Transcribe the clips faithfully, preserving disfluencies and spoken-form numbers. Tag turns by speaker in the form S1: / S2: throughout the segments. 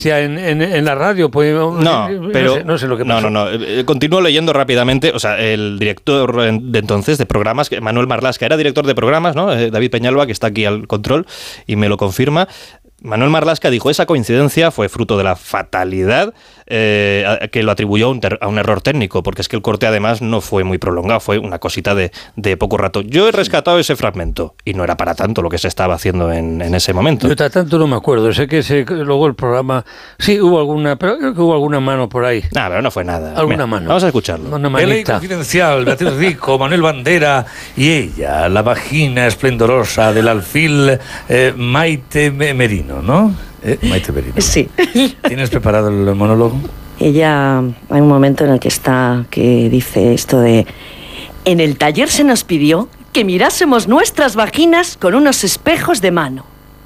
S1: En, en, en la radio, pues
S2: no, pero
S1: no sé, no sé lo que
S2: pasó. No, no, no. Continúo leyendo rápidamente. O sea, el director de entonces de programas, Manuel Marlasca, era director de programas, ¿no? David Peñalba, que está aquí al control y me lo confirma. Manuel Marlasca dijo: esa coincidencia fue fruto de la fatalidad, eh, que lo atribuyó a un, ter- a un error técnico, porque es que el corte además no fue muy prolongado, fue una cosita de, de poco rato. Yo he rescatado ese fragmento y no era para tanto lo que se estaba haciendo en, en ese momento.
S1: Yo tanto no me acuerdo, sé que se, luego el programa, sí hubo alguna, pero creo que hubo alguna mano por ahí.
S2: No, pero no fue nada.
S1: Alguna
S2: Mira,
S1: mano.
S2: Vamos a escucharlo.
S3: L A Confidencial, Beatriz Rico, Manuel Bandera y ella, la vagina esplendorosa del alfil eh, Maite Merino, ¿no? Eh, Maite Merino.
S4: Sí.
S3: ¿Tienes preparado el monólogo?
S4: Ella, hay un momento en el que está, que dice esto de: en el taller se nos pidió que mirásemos nuestras vaginas con unos espejos de mano.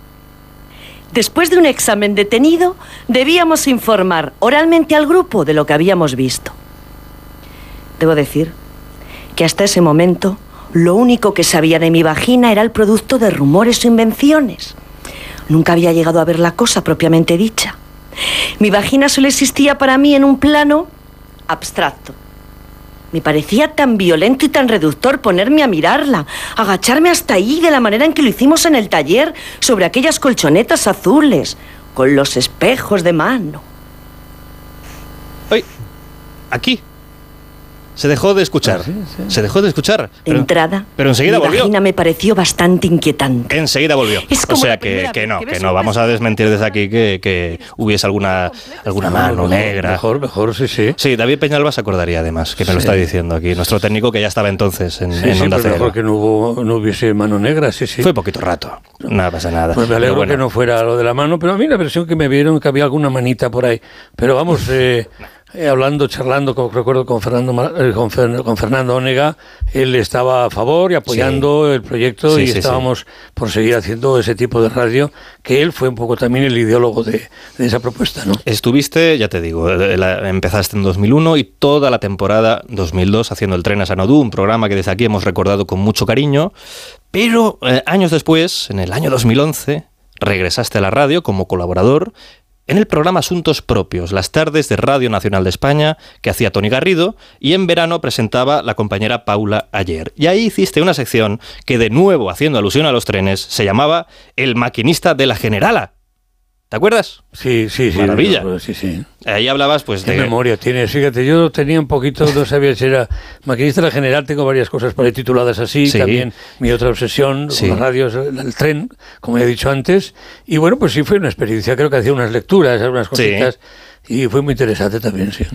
S4: Después de un examen detenido, debíamos informar oralmente al grupo de lo que habíamos visto. Debo decir que hasta ese momento, lo único que sabía de mi vagina era el producto de rumores o invenciones. Nunca había llegado a ver la cosa propiamente dicha. Mi vagina solo existía para mí en un plano abstracto. Me parecía tan violento y tan reductor ponerme a mirarla, agacharme hasta ahí de la manera en que lo hicimos en el taller, sobre aquellas colchonetas azules, con los espejos de mano.
S2: ¡Ay! Aquí. Se dejó de escuchar. Ah, sí, sí. Se dejó de escuchar.
S4: De pero, entrada,
S2: pero enseguida
S4: mi
S2: volvió.
S4: vagina me pareció bastante inquietante.
S2: Enseguida volvió. O sea que, que no, que, que no. Vamos a desmentir desde aquí que, que hubiese alguna alguna mano
S1: mejor,
S2: negra.
S1: Mejor, mejor, sí, sí.
S2: Sí, David Peñalba se acordaría además, que me sí. lo está diciendo aquí. Nuestro técnico que ya estaba entonces en,
S1: sí,
S2: en
S1: sí,
S2: Onda Cero.
S1: Mejor que no, hubo, no hubiese mano negra, sí, sí.
S2: Fue poquito rato. Nada pasa nada.
S1: Pues me alegro bueno. que no fuera lo de la mano, pero a mí la versión que me vieron que había alguna manita por ahí. Pero vamos... Eh, Eh, hablando, charlando, con, recuerdo con Fernando eh, con, Fer, con Fernando Onega, él estaba a favor y apoyando sí. el proyecto sí, y sí, estábamos sí. por seguir haciendo ese tipo de radio, que él fue un poco también el ideólogo de, de esa propuesta, ¿no?
S2: Estuviste, ya te digo, la, empezaste en dos mil uno y toda la temporada dos mil dos haciendo el Tren a Sanodú, un programa que desde aquí hemos recordado con mucho cariño, pero eh, años después, en el año dos mil once, regresaste a la radio como colaborador en el programa Asuntos Propios, las tardes de Radio Nacional de España, que hacía Toni Garrido, y en verano presentaba la compañera Paula Ayer. Y ahí hiciste una sección que, de nuevo haciendo alusión a los trenes, se llamaba El maquinista de la Generala. ¿Te acuerdas?
S1: Sí, sí, sí.
S2: Maravilla.
S1: No, sí, sí.
S2: Ahí hablabas, pues,
S1: ¿Qué
S2: de...
S1: memoria tienes? Fíjate, yo tenía un poquito, no sabía si era maquinista de la General, tengo varias cosas por ahí tituladas así, sí. También mi otra obsesión, sí. con la radio, el tren, como he dicho antes, y bueno, pues sí fue una experiencia, creo que hacía unas lecturas, algunas cositas, sí. Y fue muy interesante también, sí.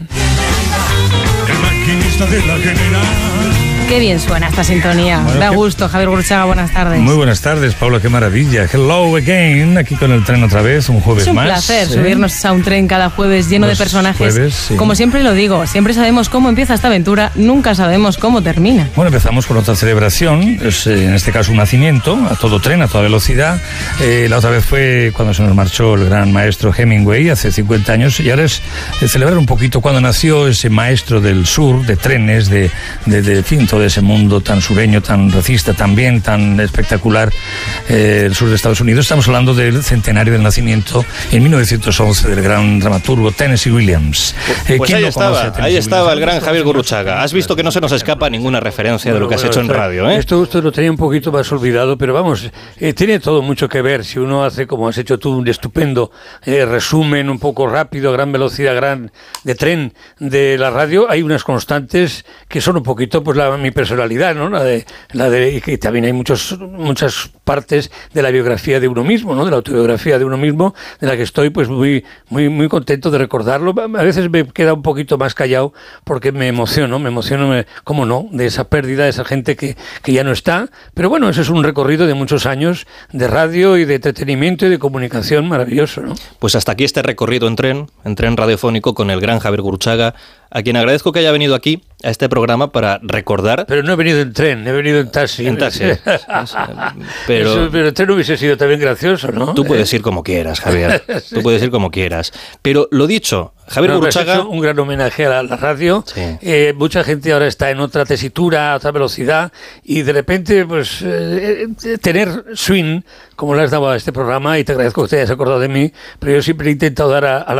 S5: El maquinista de la General.
S6: Qué bien suena esta sintonía. Bueno, da gusto. Javier Gurruchaga, buenas tardes.
S5: Muy buenas tardes, Paula, qué maravilla. Hello again, aquí con el tren otra vez, un jueves más.
S6: Es un más, placer ¿eh? subirnos a un tren cada jueves lleno Los de personajes. Jueves, sí. Como siempre lo digo, siempre sabemos cómo empieza esta aventura, nunca sabemos cómo termina.
S5: Bueno, empezamos con otra celebración, es en este caso un nacimiento, a todo tren, a toda velocidad. Eh, la otra vez fue cuando se nos marchó el gran maestro Hemingway, hace cincuenta años, y ahora es de celebrar un poquito cuando nació ese maestro del sur, de trenes, de, de, de, de fin, todo de ese mundo tan sureño, tan racista, también tan espectacular, eh, el sur de Estados Unidos. Estamos hablando del centenario del nacimiento en mil novecientos once del gran dramaturgo Tennessee Williams.
S2: Eh, pues ahí estaba, ahí estaba el gran Javier Gurruchaga. Has visto que no se nos escapa ninguna referencia bueno, de lo que bueno, has hecho en radio, ¿eh?
S1: Esto, esto lo tenía un poquito más olvidado, pero vamos, eh, tiene todo mucho que ver. Si uno hace, como has hecho tú, un estupendo eh, resumen un poco rápido, a gran velocidad, gran de tren de la radio, hay unas constantes que son un poquito, pues, la, mi personalidad, ¿no? La de, la de, y que también hay muchos, muchas partes de la biografía de uno mismo, ¿no? De la autobiografía de uno mismo, de la que estoy, pues, muy, muy, muy contento de recordarlo. A veces me queda un poquito más callado porque me emociono, me emociono, me, cómo no, de esa pérdida, de esa gente que, que ya no está. Pero bueno, eso es un recorrido de muchos años de radio y de entretenimiento y de comunicación maravilloso, ¿no?
S2: Pues hasta aquí este recorrido en tren, en tren radiofónico con el gran Javier Gurruchaga. a quien agradezco que haya venido aquí a este programa para recordar...
S1: Pero no he venido en tren, he venido en taxi.
S2: En taxi. pero,
S1: Eso, pero el tren hubiese sido también gracioso, ¿no?
S2: Tú puedes ir como quieras, Javier. Sí. Tú puedes ir como quieras. Pero lo dicho, Javier
S1: no,
S2: Gurruchaga...
S1: Has hecho un gran homenaje a la, la radio.
S2: Sí.
S1: Eh, mucha gente ahora está en otra tesitura, a otra velocidad, y de repente, pues, eh, tener swing, como le has dado a este programa, y te agradezco que te hayas acordado de mí, pero yo siempre he intentado dar a, a la